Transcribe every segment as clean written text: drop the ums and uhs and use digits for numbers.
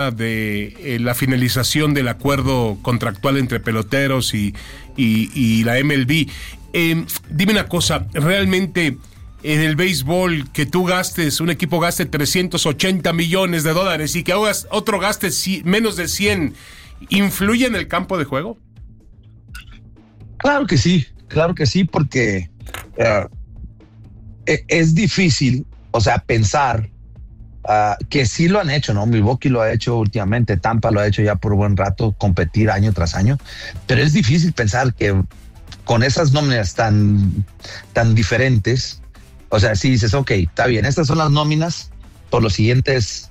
de la finalización del acuerdo contractual entre peloteros y la MLB. Dime una cosa, realmente en el béisbol que tú gastes, un equipo gaste $380 millones y que otro gaste menos de 100, ¿influye en el campo de juego? Claro que sí, porque es difícil, pensar que sí lo han hecho, ¿no? Milwaukee lo ha hecho últimamente, Tampa lo ha hecho ya por un buen rato, competir año tras año, pero es difícil pensar que con esas nóminas tan diferentes, si dices, ok, está bien, estas son las nóminas por los siguientes,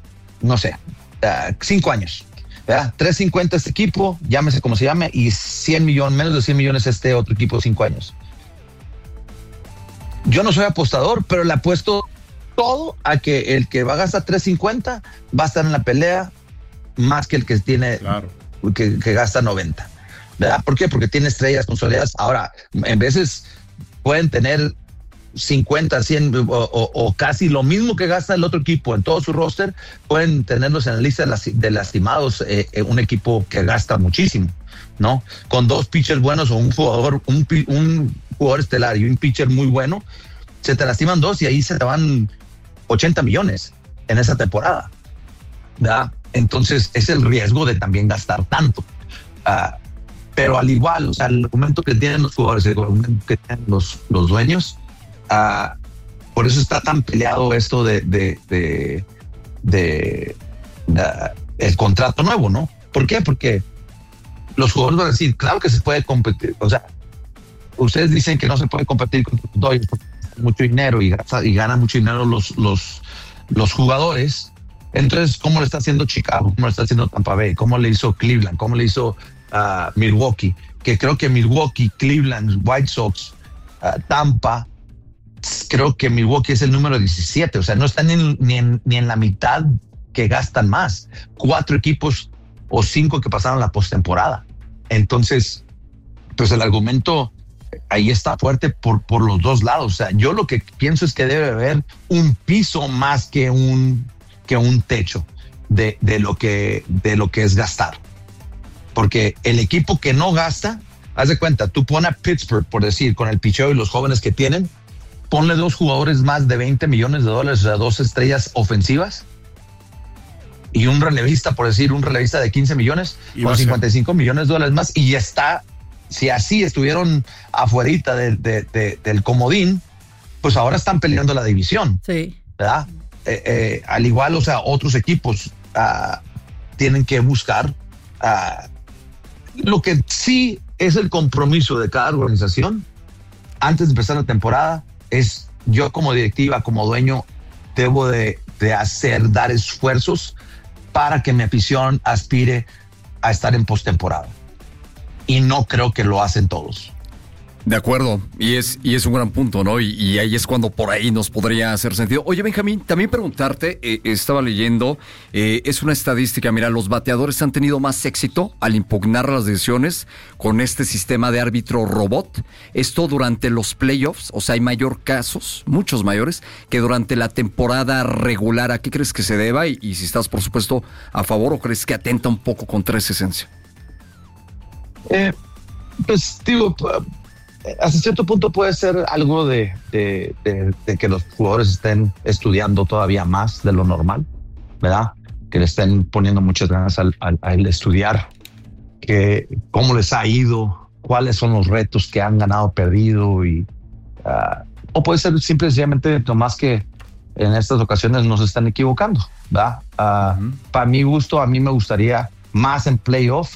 5 años, ¿verdad? 350 este equipo, llámese como se llame, y 100 millones, menos de 100 millones este otro equipo de 5 años. Yo no soy apostador, pero le apuesto todo a que el que va a gastar 350 va a estar en la pelea más que el que tiene, claro, que gasta 90, ¿verdad? ¿Por qué? Porque tiene estrellas consolidadas. Ahora, en veces pueden tener 50, 100 o casi lo mismo que gasta el otro equipo en todo su roster, pueden tenerlos en la lista de lastimados, un equipo que gasta muchísimo, ¿no? Con 2 pitchers buenos o un jugador estelar y un pitcher muy bueno, se te lastiman 2 y ahí se te van 80 millones en esa temporada, ¿verdad? Entonces es el riesgo de también gastar tanto. Pero al igual, el argumento que tienen los jugadores, el argumento que tienen los dueños, por eso está tan peleado esto de el contrato nuevo, ¿no? ¿Por qué? Porque los jugadores van a decir, claro que se puede competir. Ustedes dicen que no se puede competir con los Dodgers porque mucho dinero y ganan mucho dinero los jugadores. Entonces, ¿cómo le está haciendo Chicago? ¿Cómo le está haciendo Tampa Bay? ¿Cómo le hizo Cleveland? ¿Cómo le hizo Milwaukee? Que creo que Milwaukee, Cleveland, White Sox, Tampa, creo que Milwaukee es el número 17. No están ni en la mitad que gastan más. 4 equipos o 5 que pasaron la postemporada. Entonces, pues el argumento ahí está fuerte por los dos lados. Yo lo que pienso es que debe haber un piso más que un techo de lo que es gastar. Porque el equipo que no gasta, haz de cuenta, tú pones a Pittsburgh, por decir, con el picheo y los jóvenes que tienen, ponle 2 jugadores más de $20 millones, 2 estrellas ofensivas y un relevista, por decir, un relevista de 15 millones, con $55 millones más, y ya está. Si así estuvieron afuerita del comodín, pues ahora están peleando la división. Sí. ¿Verdad? Al igual, otros equipos tienen que buscar lo que sí es el compromiso de cada organización antes de empezar la temporada. Es yo como directiva, como dueño, debo de dar esfuerzos para que mi afición aspire a estar en postemporada. Y no creo que lo hacen todos. De acuerdo, y es un gran punto, ¿no? Y ahí es cuando por ahí nos podría hacer sentido. Oye, Benjamín, también preguntarte, estaba leyendo, es una estadística, mira, los bateadores han tenido más éxito al impugnar las decisiones con este sistema de árbitro robot. Esto durante los playoffs, hay mayor casos, muchos mayores, que durante la temporada regular. ¿A qué crees que se deba? Y si estás, por supuesto, a favor o crees que atenta un poco contra esa esencia. Pues digo, hasta cierto punto puede ser algo de que los jugadores estén estudiando todavía más de lo normal, ¿verdad? Que le estén poniendo muchas ganas al estudiar cómo les ha ido, cuáles son los retos que han ganado o perdido, o puede ser simplemente nomás que en estas ocasiones nos están equivocando, ¿verdad? Para mi gusto, a mí me gustaría más en playoff.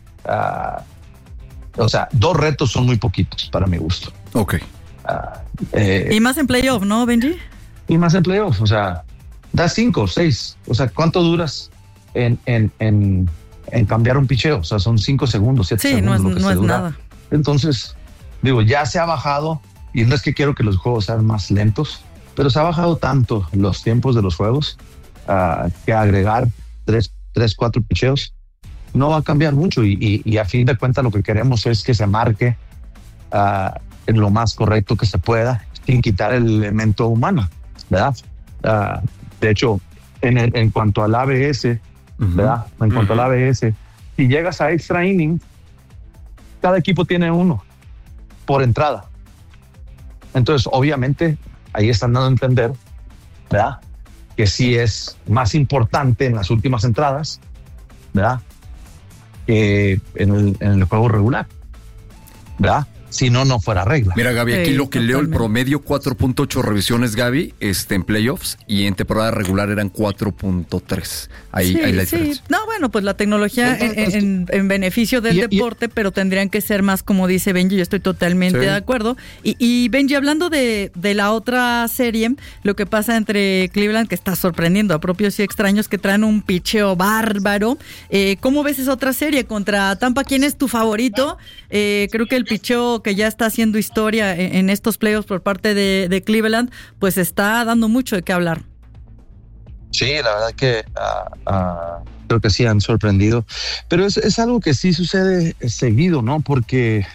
2 retos son muy poquitos para mi gusto. Ok. Y más en playoff, ¿no, Benji? Y más en playoff, da 5 o 6. ¿Cuánto duras en cambiar un picheo? Son 5 segundos, 7 segundos. Sí, no es nada. Entonces, digo, ya se ha bajado, y no es que quiero que los juegos sean más lentos, pero se ha bajado tanto los tiempos de los juegos que agregar 3, 4 picheos no va a cambiar mucho, y a fin de cuentas lo que queremos es que se marque en lo más correcto que se pueda sin quitar el elemento humano, ¿verdad? De hecho, en cuanto al ABS, ¿verdad? En cuanto a la ABS. Si llegas a extra innings, cada equipo tiene uno por entrada. Entonces, obviamente, ahí están dando a entender, ¿verdad?, que sí es más importante en las últimas entradas, ¿verdad?, que en el juego regular, ¿verdad? Si no, no fuera regla. Mira, Gaby, aquí lo que leo, el totalmente. promedio 4.8 revisiones, Gaby, en playoffs, y en temporada regular eran 4.3. Ahí la diferencia. No, bueno, pues la tecnología en beneficio del deporte, pero tendrían que ser más, como dice Benji, yo estoy totalmente de acuerdo. Y Benji, hablando de la otra serie, lo que pasa entre Cleveland, que está sorprendiendo a propios y extraños, que traen un picheo bárbaro. ¿Cómo ves esa otra serie contra Tampa? ¿Quién es tu favorito? Creo que el picheo que ya está haciendo historia en estos playoffs por parte de Cleveland, pues está dando mucho de qué hablar. Sí, la verdad que creo que sí han sorprendido, pero es algo que sí sucede seguido, ¿no? Porque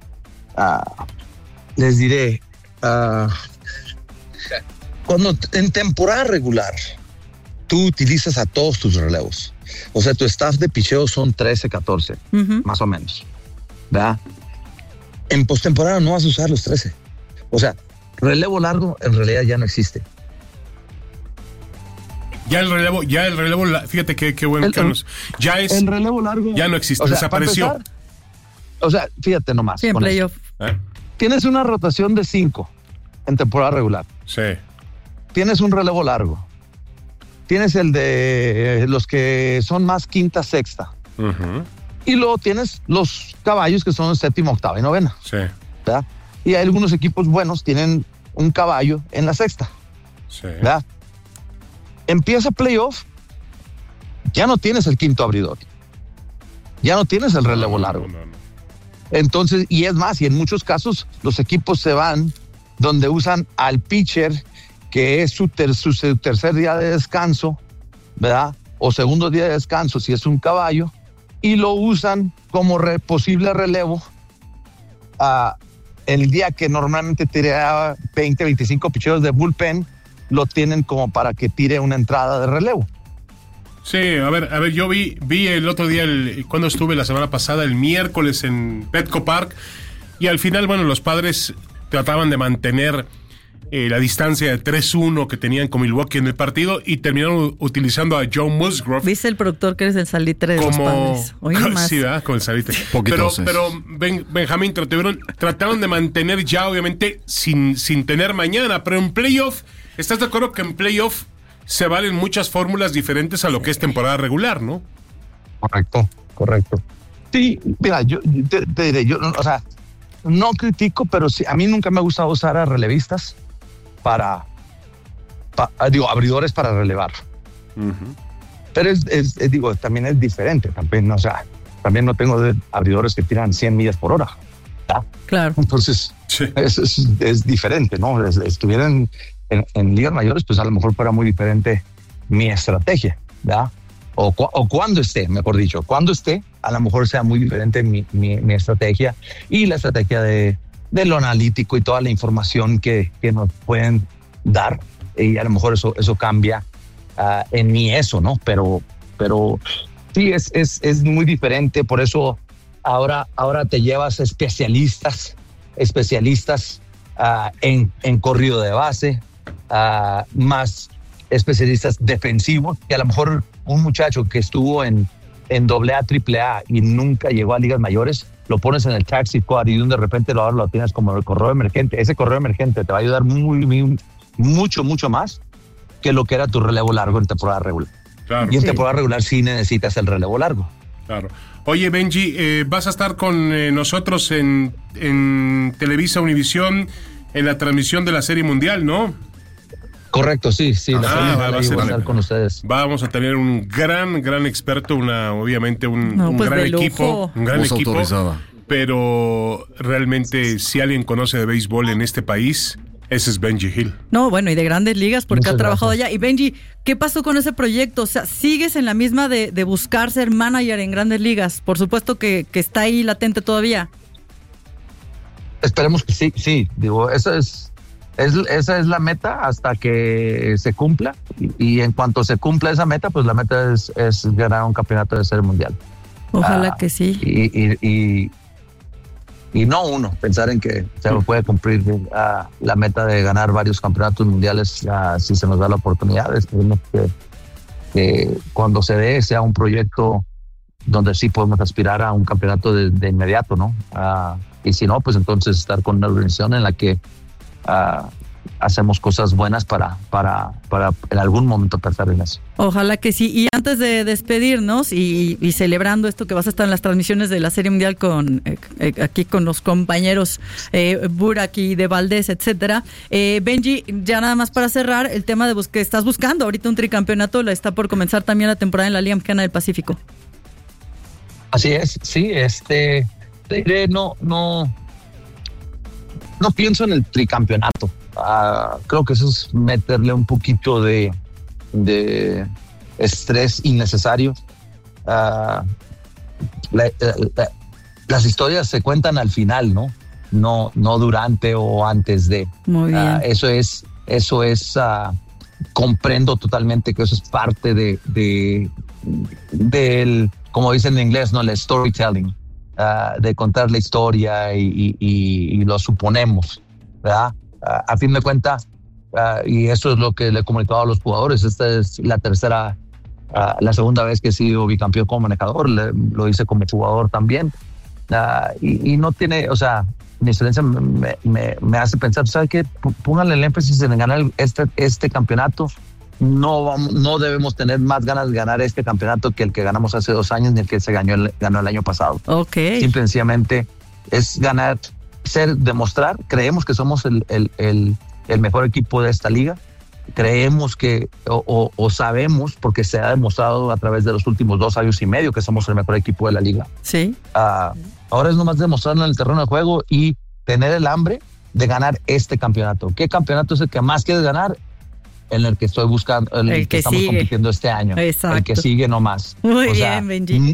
les diré, cuando en temporada regular tú utilizas a todos tus relevos, o sea, tu staff de picheo son 13, 14, más o menos, ¿verdad? En postemporada no vas a usar los 13. O sea, relevo largo en realidad ya no existe. Ya el relevo, fíjate qué bueno, Carlos. Ya es. El relevo largo. Ya no existe, o sea, desapareció. Empezar, o sea, fíjate nomás. Sí, en playoff. Tienes una rotación de 5 en temporada regular. Sí. Tienes un relevo largo. Tienes el de los que son más quinta, sexta. Y luego tienes los caballos que son séptima, octava y novena. Sí. ¿Verdad? Y hay algunos equipos buenos tienen un caballo en la sexta. Sí. ¿Verdad? Empieza playoff, ya no tienes el quinto abridor. Ya no tienes el relevo largo. No. Entonces, y es más, y en muchos casos los equipos se van donde usan al pitcher, que es su tercer día de descanso, ¿verdad? O segundo día de descanso si es un caballo, y lo usan como posible relevo el día que normalmente tira 20, 25 picheros de bullpen, lo tienen como para que tire una entrada de relevo. Sí, a ver, yo vi el otro día, cuando estuve la semana pasada, el miércoles en Petco Park, y al final, bueno, los Padres trataban de mantener la distancia de 3-1 que tenían con Milwaukee en el partido y terminaron utilizando a Joe Musgrove. Dice el productor que eres el salitre de los Padres. Hoy nomás. Sí, ¿verdad? Con el salitre. Poquito Pero Benjamín, trataron de mantener ya, obviamente, sin tener mañana, pero en playoff, ¿estás de acuerdo que en playoff se valen muchas fórmulas diferentes a lo que es temporada regular, ¿no? Correcto. Sí, mira, yo te diré, o sea, no critico, pero sí, a mí nunca me ha gustado usar a relevistas abridores para relevar. Pero digo, también es diferente, también, o sea, también no tengo abridores que tiran 100 millas por hora. ¿verdad? Claro. Entonces, sí. es diferente, ¿no? Estuvieran en ligas mayores, pues a lo mejor fuera muy diferente mi estrategia, ¿verdad? O cuando esté, mejor dicho, cuando esté, a lo mejor sea muy diferente mi estrategia y la estrategia de lo analítico y toda la información que nos pueden dar, y a lo mejor eso cambia en mí eso, ¿no? Pero sí, es muy diferente, por eso ahora te llevas especialistas en corrido de base, más especialistas defensivos, que a lo mejor un muchacho que estuvo en AA, AAA y nunca llegó a ligas mayores, lo pones en el taxi squad y de repente lo tienes como el correo emergente. Ese correo emergente te va a ayudar mucho más que lo que era tu relevo largo en temporada regular. Claro. Y en temporada regular sí necesitas el relevo largo. Claro. Oye, Benji, vas a estar con nosotros en Televisa Univisión en la transmisión de la Serie Mundial, ¿no? Correcto, sí. Va a estar con ustedes. Vamos a tener un gran experto, obviamente un gran equipo. Un gran equipo. Autorizada. Pero realmente, si alguien conoce de béisbol en este país, ese es Benji Hill. No, bueno, y de grandes ligas porque Muchas ha trabajado gracias. allá. Y Benji, ¿qué pasó con ese proyecto? O sea, ¿sigues en la misma de buscar ser manager en grandes ligas? Por supuesto que está ahí latente todavía. Esperemos que sí. Digo, eso es Esa es la meta hasta que se cumpla, y en cuanto se cumpla esa meta, pues la meta es ganar un campeonato de serie mundial. Ojalá que sí. Y no pensar en que se puede cumplir la meta de ganar varios campeonatos mundiales si se nos da la oportunidad. Esperemos que cuando se dé sea un proyecto donde sí podemos aspirar a un campeonato de inmediato, ¿no? Y si no, pues entonces estar con una organización en la que hacemos cosas buenas para en algún momento pensar en eso. Ojalá que sí. Y antes de despedirnos y celebrando esto que vas a estar en las transmisiones de la Serie Mundial con aquí con los compañeros Burak y de Valdés, etcétera. Benji, ya nada más para cerrar, el tema de que estás buscando ahorita un tricampeonato, está por comenzar también la temporada en la Liga Mexicana del Pacífico. Así es, sí, te diré, no pienso en el tricampeonato. Creo que eso es meterle un poquito de estrés innecesario. Las historias se cuentan al final, no durante o antes de. Muy bien. Eso es comprendo totalmente que eso es parte del, como dicen en inglés, ¿no? El storytelling, de contar la historia y lo suponemos, ¿verdad? A fin de cuentas, y eso es lo que le he comunicado a los jugadores. Esta es la segunda vez que he sido bicampeón como manejador, lo hice como jugador también, y no tiene, o sea, mi experiencia me hace pensar, ¿sabes qué? Pónganle el énfasis en ganar este campeonato. No debemos tener más ganas de ganar este campeonato que el que ganamos hace 2 años ni el que se ganó el año pasado. Okay. Simple y sencillamente es ganar, demostrar. Creemos que somos el mejor equipo de esta liga. Creemos que, o sabemos, porque se ha demostrado a través de los últimos 2 años y medio que somos el mejor equipo de la liga. Sí. Ahora es nomás demostrarlo en el terreno de juego y tener el hambre de ganar este campeonato. ¿Qué campeonato es el que más quieres ganar? En el que estoy buscando, el que estamos compitiendo este año. Exacto. El que sigue nomás. Muy bien, Benji.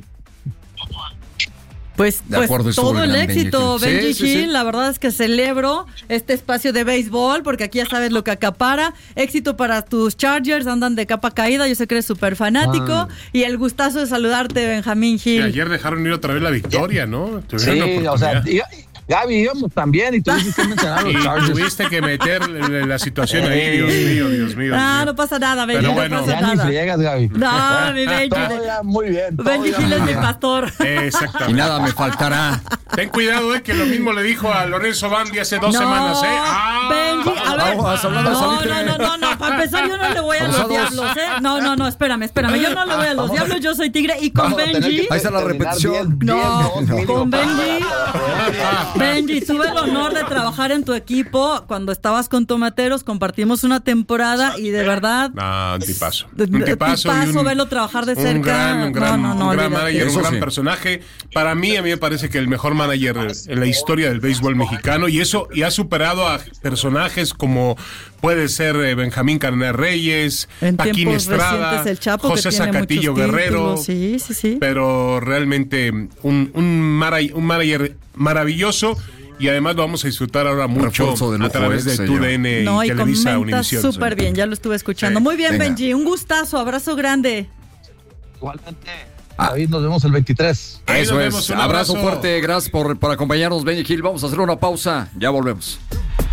Pues todo el éxito, Benji Gil. Sí. La verdad es que celebro este espacio de béisbol, porque aquí ya sabes lo que acapara. Éxito para tus Chargers, andan de capa caída. Yo sé que eres súper fanático. Y el gustazo de saludarte, Benjamín Gil. Y ayer dejaron ir otra vez la victoria, ¿no? Sí, o sea, Gaby, íbamos también y tuviste que mencionar los Chargers. Tuviste que meter la situación ahí, Dios mío. No pasa nada, Benji. Pero bueno, no pasa ya nada. Ni friegas, Gaby. No, mi Benji. Muy bien. Benji Gil es mi pastor. Exactamente. Y nada me faltará. Ten cuidado, que lo mismo le dijo a Lorenzo Bandi hace 2 semanas, Benji, a ver. No, para empezar yo no le voy a los Diablos, No, espérame. Yo no le voy a los Diablos, yo soy Tigre. Y con Benji. Ahí está la repetición. Con Benji, tuve el honor de trabajar en tu equipo cuando estabas con Tomateros, compartimos una temporada y de verdad... un tipazo. Un tipazo, verlo trabajar de cerca. Un gran manager, un gran personaje. Para mí, a mí me parece que el mejor manager en la historia del béisbol mexicano, y ha superado a personajes como puede ser Benjamín Carne Reyes, Paquín Estrada, el Chapo, José Zacatillo Guerrero. Sí. Pero realmente un manager maravilloso, y además lo vamos a disfrutar ahora mucho a través de TUDN y Televisa Univisión. Súper bien, ya lo estuve escuchando. Muy bien, venga. Benji, un gustazo, abrazo grande. Igualmente. David, nos vemos el 23. Eso es, abrazo fuerte, gracias por acompañarnos, Benji Gil. Vamos a hacer una pausa, ya volvemos.